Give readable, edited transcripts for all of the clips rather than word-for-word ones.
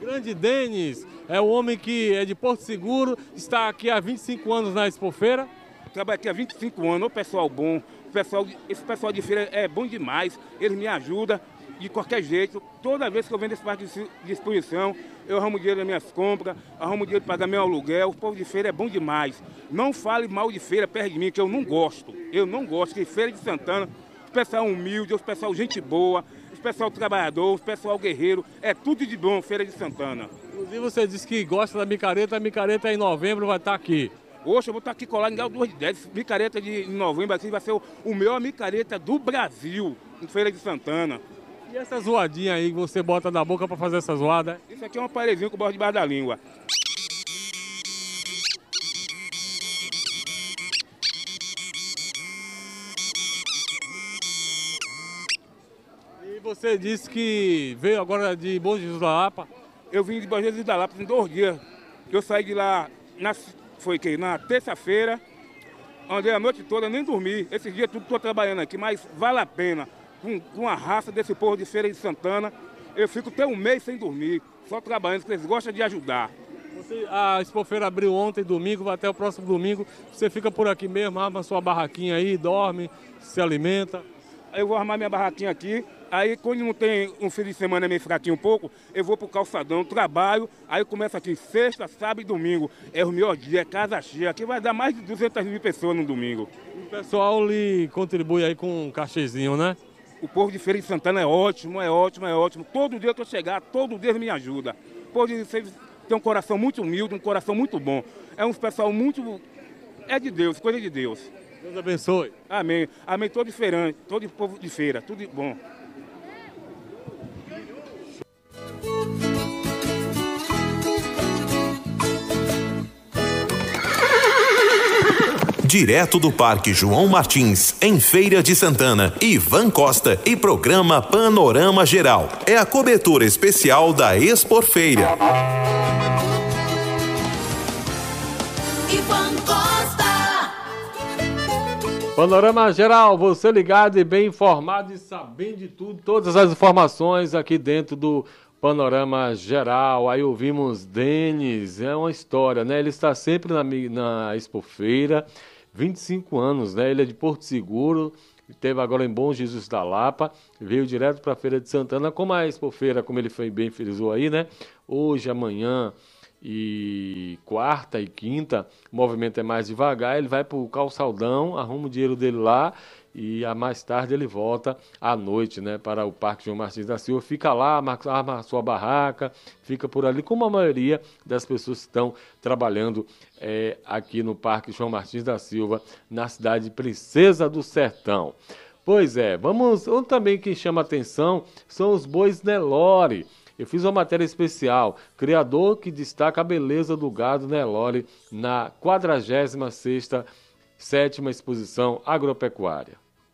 Grande Denis é o homem que é de Porto Seguro, está aqui há 25 anos na Expofeira. Trabalho aqui há 25 anos, o pessoal bom, esse pessoal de feira é bom demais, eles me ajudam de qualquer jeito. Toda vez que eu vendo esse parque de exposição, eu arrumo dinheiro nas minhas compras, arrumo dinheiro para pagar meu aluguel. O povo de feira é bom demais. Não fale mal de feira perto de mim, que eu não gosto. Eu não gosto, que Feira de Santana, o pessoal humilde, o pessoal gente boa, o pessoal trabalhador, o pessoal guerreiro, é tudo de bom Feira de Santana. Inclusive você disse que gosta da micareta, a micareta em novembro vai estar aqui. Hoje eu vou estar aqui colado em Galo 2 de 10. Micareta de novembro aqui vai ser o melhor micareta do Brasil, em Feira de Santana. E essa zoadinha aí que você bota na boca para fazer essa zoada? Isso aqui é um aparelhinho que eu boto debaixo da língua. E você disse que veio agora de Bom Jesus da Lapa? Eu vim de Bom Jesus da Lapa em 2 dias. Eu saí de lá na terça-feira, andei a noite toda, nem dormi. Esse dia tudo estou trabalhando aqui, mas vale a pena. Com a raça desse povo de Feira de Santana, eu fico até um mês sem dormir, só trabalhando, porque eles gostam de ajudar. A Expofeira abriu ontem, domingo, vai até o próximo domingo. Você fica por aqui mesmo, arma sua barraquinha aí, dorme, se alimenta. Aí eu vou armar minha barraquinha aqui, aí quando não tem um fim de semana meio fraquinho um pouco, eu vou pro calçadão, trabalho, aí começa aqui sexta, sábado e domingo. É o melhor dia, é casa cheia, aqui vai dar mais de 200 mil pessoas no domingo. O pessoal lhe contribui aí com um cachezinho, né? O povo de Feira de Santana é ótimo, é ótimo, é ótimo. Todo dia que eu chegar, todo dia me ajuda. O povo de Feira tem um coração muito humilde, um coração muito bom. É um pessoal muito... é de Deus, coisa de Deus. Deus abençoe. Amém. Amém. Todo diferente, todo povo de feira, tudo bom. Direto do Parque João Martins, em Feira de Santana, Ivan Costa e programa Panorama Geral. É a cobertura especial da Expofeira. Ivan Costa. Panorama Geral, você ligado e bem informado e sabendo de tudo, todas as informações aqui dentro do Panorama Geral. Aí ouvimos Denis, é uma história, né? Ele está sempre na Expofeira, 25 anos, né? Ele é de Porto Seguro, esteve agora em Bom Jesus da Lapa, veio direto para a Feira de Santana, como a Expofeira, como ele foi bem frisou aí, né? Hoje, amanhã e quarta e quinta, o movimento é mais devagar, ele vai para o calçadão, arruma o dinheiro dele lá e mais tarde ele volta à noite, né, para o Parque João Martins da Silva, fica lá, arma a sua barraca, fica por ali, como a maioria das pessoas que estão trabalhando aqui no Parque João Martins da Silva, na cidade de Princesa do Sertão. Pois é, outro também que chama atenção são os bois Nelore. Eu fiz uma matéria especial, criador que destaca a beleza do gado Nelore na 46ª, 7ª Exposição Agropecuária.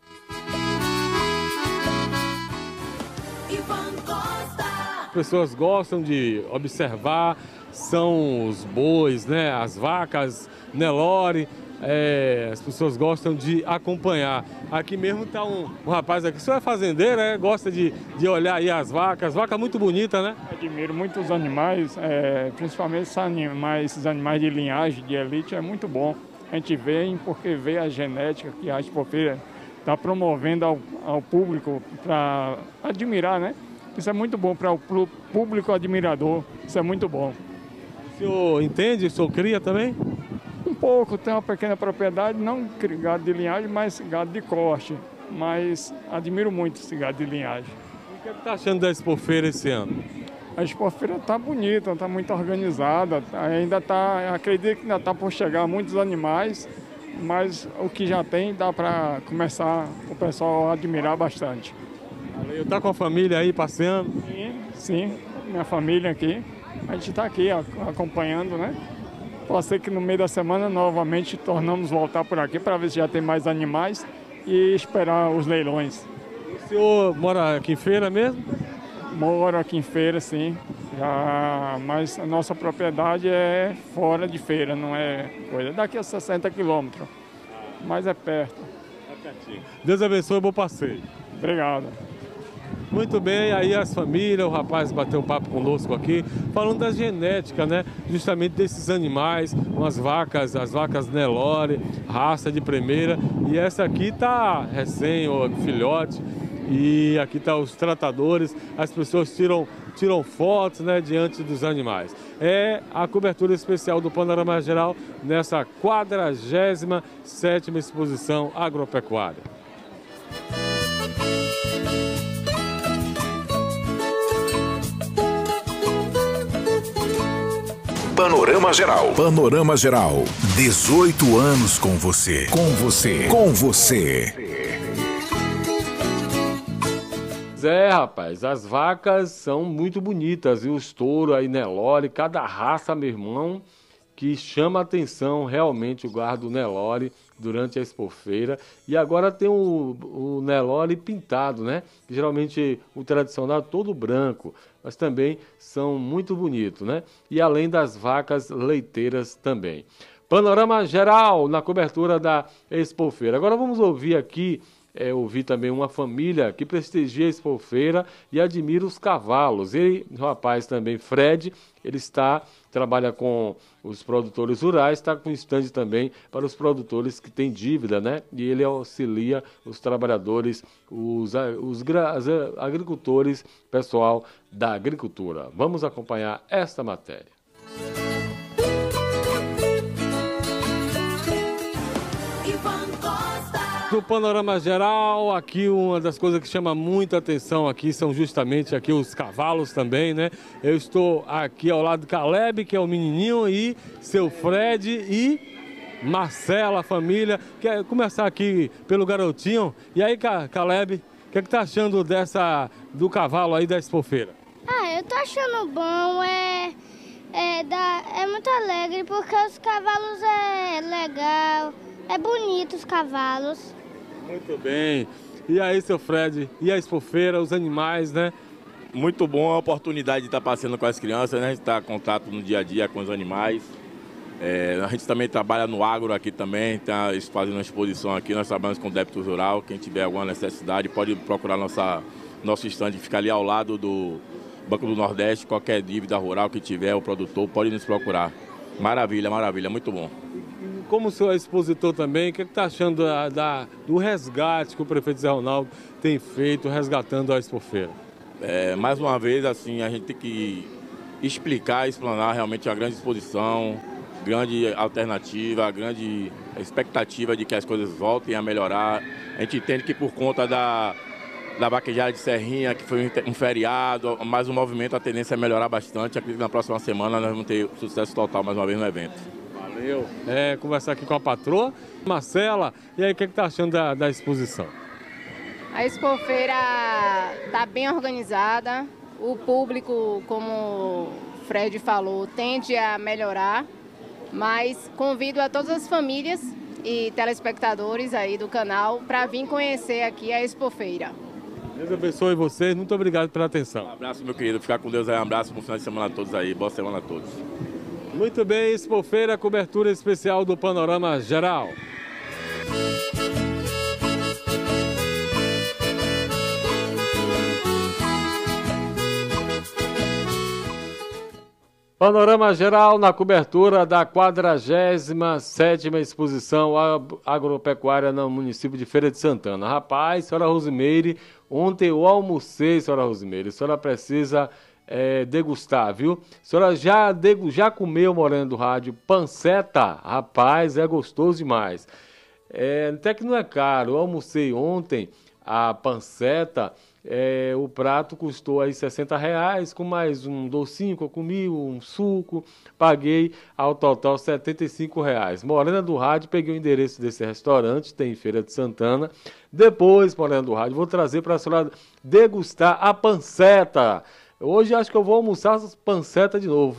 As pessoas gostam de observar, são os bois, né, as vacas Nelore, as pessoas gostam de acompanhar. Aqui mesmo está um rapaz aqui, o senhor é fazendeiro, gosta de olhar aí as vacas muito bonitas, né? Admiro muito os animais, principalmente esses animais de linhagem, de elite, é muito bom. A gente vê porque vê a genética que a Expofeira está promovendo ao público para admirar, né? Isso é muito bom para o público admirador, isso é muito bom. O senhor entende? O senhor cria também? Um pouco, tem uma pequena propriedade, não gado de linhagem, mas gado de corte. Mas admiro muito esse gado de linhagem. O que está achando da Expofeira esse ano? A Expofeira está bonita, está muito organizada, acredito que ainda está por chegar muitos animais, mas o que já tem dá para começar o pessoal a admirar bastante. Valeu, está com a família aí passeando? Sim, minha família aqui. A gente está aqui acompanhando, né? Pode ser que no meio da semana novamente tornamos voltar por aqui para ver se já tem mais animais e esperar os leilões. O senhor mora aqui em Feira mesmo? Moro aqui em Feira, sim. Mas a nossa propriedade é fora de Feira, não é coisa. Daqui a 60 quilômetros, mas é perto. É pertinho. Deus abençoe e bom passeio. Obrigado. Muito bem, aí as famílias, o rapaz bateu um papo conosco aqui, falando da genética, né? Justamente desses animais, as vacas Nelore, raça de primeira. E essa aqui tá recém, o filhote, e aqui tá os tratadores, as pessoas tiram fotos, né, diante dos animais. É a cobertura especial do Panorama Geral nessa 47ª exposição agropecuária. Panorama Geral. Panorama Geral. 18 anos com você. Com você. Com você. Rapaz, as vacas são muito bonitas, e os touros aí, Nelore, cada raça, meu irmão, que chama a atenção realmente o gado Nelore durante a expofeira. E agora tem o Nelore pintado, né? Geralmente o tradicional todo branco, mas também são muito bonitos, né? E além das vacas leiteiras também. Panorama geral na cobertura da expofeira. Agora vamos ouvir aqui, ouvir também uma família que prestigia a expofeira e admira os cavalos. E o rapaz também, Fred, ele trabalha com os produtores rurais, está com stand também para os produtores que têm dívida, né? E ele auxilia os trabalhadores, os agricultores, pessoal da agricultura. Vamos acompanhar esta matéria. No Panorama Geral, aqui uma das coisas que chama muita atenção aqui são justamente aqui os cavalos também, né? Eu estou aqui ao lado do Caleb, que é o menininho, e seu Fred e Marcela, a família. Quer começar aqui pelo garotinho? E aí, Caleb, o que tá achando do cavalo aí da expofeira? Eu tô achando bom, é muito alegre porque os cavalos é legal, é bonito os cavalos. Muito bem. E aí, seu Fred, e a expofeira, os animais, né? Muito bom a oportunidade de estar passeando com as crianças, né? A gente está em contato no dia a dia com os animais. A gente também trabalha no agro aqui também, está fazendo uma exposição aqui, nós trabalhamos com débito rural. Quem tiver alguma necessidade pode procurar nosso estande, fica ali ao lado do Banco do Nordeste. Qualquer dívida rural que tiver, o produtor pode nos procurar. Maravilha, maravilha, muito bom. Como o senhor é expositor também, o que está achando do resgate que o prefeito Zé Ronaldo tem feito, resgatando a expofeira? Mais uma vez, assim, a gente tem que explanar realmente a grande exposição, grande alternativa, a grande expectativa de que as coisas voltem a melhorar. A gente entende que por conta da vaquejada de Serrinha, que foi um feriado, mais um movimento, a tendência é melhorar bastante. Acredito que na próxima semana nós vamos ter sucesso total mais uma vez no evento. Valeu. Conversar aqui com a patroa, Marcela. E aí, o que está achando da exposição? A expofeira está bem organizada. O público, como o Fred falou, tende a melhorar. Mas convido a todas as famílias e telespectadores aí do canal para vir conhecer aqui a expofeira. Deus abençoe vocês. Muito obrigado pela atenção. Um abraço, meu querido. Ficar com Deus aí. Um abraço. Bom final de semana a todos aí. Boa semana a todos. Muito bem, expofeira, cobertura especial do Panorama Geral. Panorama Geral na cobertura da 47ª exposição agropecuária no município de Feira de Santana. Rapaz, senhora Rosimeire, ontem eu almocei, senhora Rosimeire, a senhora precisa degustar, viu? A senhora já comeu, Morena do Rádio, panceta? Rapaz, é gostoso demais. Até que não é caro. Eu almocei ontem a panceta, o prato custou aí R$60, com mais um docinho que eu comi, um suco, paguei ao total R$75. Morena do Rádio, peguei o endereço desse restaurante, tem em Feira de Santana. Depois, Morena do Rádio, vou trazer para a senhora degustar a panceta. Hoje acho que eu vou almoçar panceta de novo.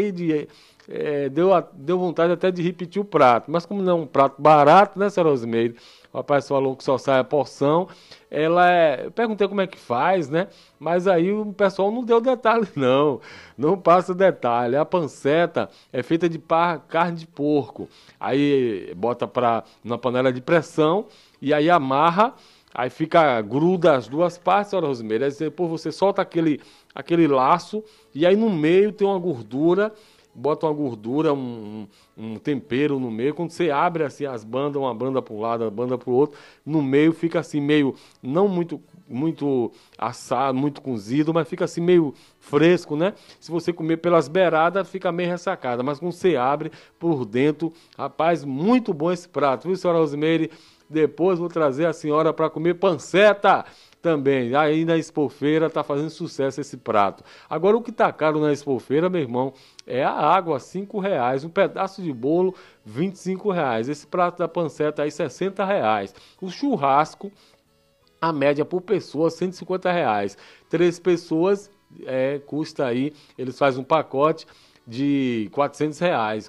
Deu vontade até de repetir o prato. Mas como não é um prato barato, né, senhora Rosimeire? O rapaz falou que só sai a porção. Eu perguntei como é que faz, né? Mas aí o pessoal não deu detalhe, não. Não passa detalhe. A panceta é feita de carne de porco. Aí bota na panela de pressão e aí amarra aí fica, gruda as duas partes, senhora Rosimeire, aí depois você solta aquele laço, e aí no meio tem uma gordura, bota uma gordura, um tempero no meio, quando você abre assim as bandas, uma banda para um lado, uma banda para o outro, no meio fica assim meio, não muito assado, muito cozido, mas fica assim meio fresco, né? Se você comer pelas beiradas, fica meio ressacada, mas quando você abre por dentro, rapaz, muito bom esse prato, viu, senhora Rosimeire? Depois vou trazer a senhora para comer panceta também. Aí na Expofeira tá fazendo sucesso esse prato. Agora o que tá caro na Expofeira, meu irmão, é a água, R$5. Um pedaço de bolo, R$25. Esse prato da panceta aí, R$60. O churrasco, a média por pessoa, R$150. 3 pessoas, custa aí, eles fazem um pacote de R$400.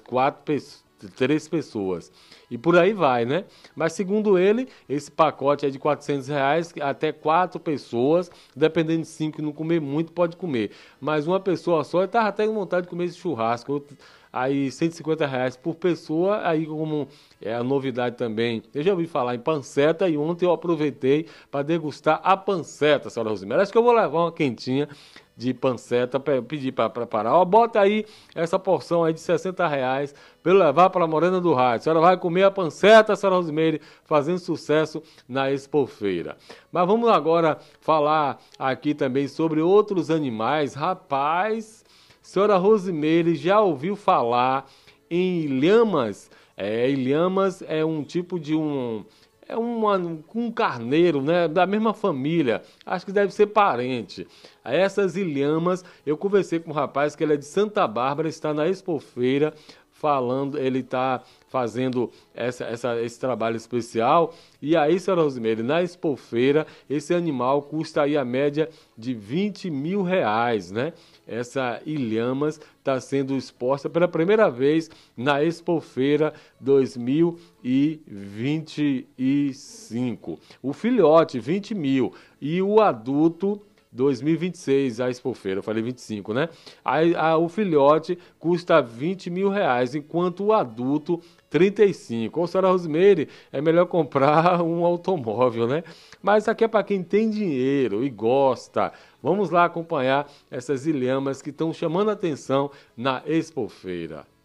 3 pessoas. E por aí vai, né? Mas segundo ele, esse pacote é de R$400, até 4 pessoas, dependendo de 5 que não comer muito, pode comer. Mas uma pessoa só, eu tava até com vontade de comer esse churrasco. Aí R$150 por pessoa, aí como é a novidade também, eu já ouvi falar em panceta e ontem eu aproveitei para degustar a panceta, senhora Rosimeire. Acho que eu vou levar uma quentinha de panceta, pedir para preparar. Ó, bota aí essa porção aí de R$60 para eu levar para a Morena do Rádio. A senhora vai comer a panceta, senhora Rosimeire, fazendo sucesso na Expofeira. Mas vamos agora falar aqui também sobre outros animais. Rapaz, senhora Rosimeire já ouviu falar em ilhamas? Ilhamas é um tipo de um carneiro, né, da mesma família, acho que deve ser parente. Essas ilhamas, eu conversei com um rapaz que ele é de Santa Bárbara, está na Expofeira, falando, ele está fazendo esse trabalho especial. E aí, senhora Rosimeire, na Expofeira, esse animal custa aí a média de R$20 mil, né? Essa ilhamas está sendo exposta pela primeira vez na Expofeira 2025. O filhote, 20 mil. E o adulto, 2026, a Expofeira, eu falei 25, né? O filhote custa R$20 mil, enquanto o adulto, 35. Ou, senhora Rosimeire, é melhor comprar um automóvel, né? Mas isso aqui é para quem tem dinheiro e gosta. Vamos lá acompanhar essas ilhamas que estão chamando a atenção na Expofeira.